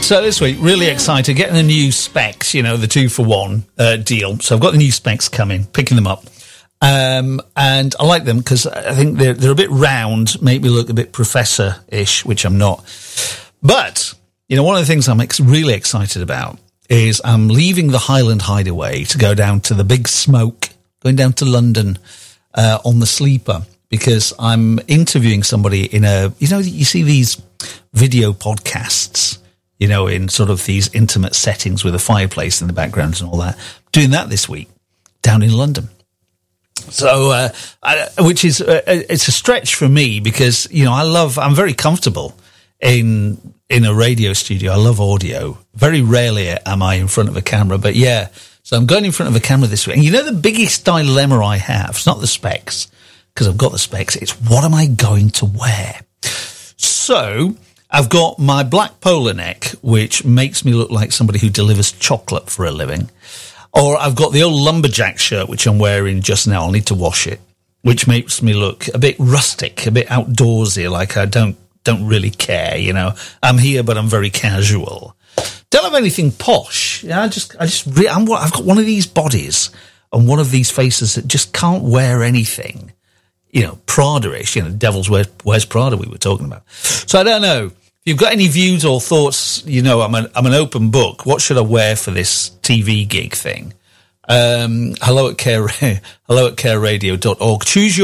So this week, really excited, getting the new specs, the 2-for-1 deal. So I've got the new specs coming, picking them up. And I like them because I think they're a bit round, make me look a bit professor-ish, which I'm not. But, one of the things I'm really excited about is I'm leaving the Highland Hideaway to go down to the Big Smoke, going down to London on the sleeper, because I'm interviewing somebody in you see these video podcasts, in sort of these intimate settings with a fireplace in the background and all that. Doing that this week down in London. So, which is, it's a stretch for me because, I'm very comfortable in a radio studio. I love audio. Very rarely am I in front of a camera, but yeah. So I'm going in front of a camera this week. And the biggest dilemma I have, it's not the specs, because I've got the specs. It's what am I going to wear? So I've got my black polo neck, which makes me look like somebody who delivers chocolate for a living. Or I've got the old lumberjack shirt, which I'm wearing just now. I'll need to wash it, which makes me look a bit rustic, a bit outdoorsy, like I don't really care, I'm here, but I'm very casual. Don't have anything posh. I've got one of these bodies and one of these faces that just can't wear anything, Prada-ish, Devil's Wears Prada we were talking about. So I don't know. If you've got any views or thoughts, I'm an open book. What should I wear for this TV gig thing? Hello@careradio.org. Choose your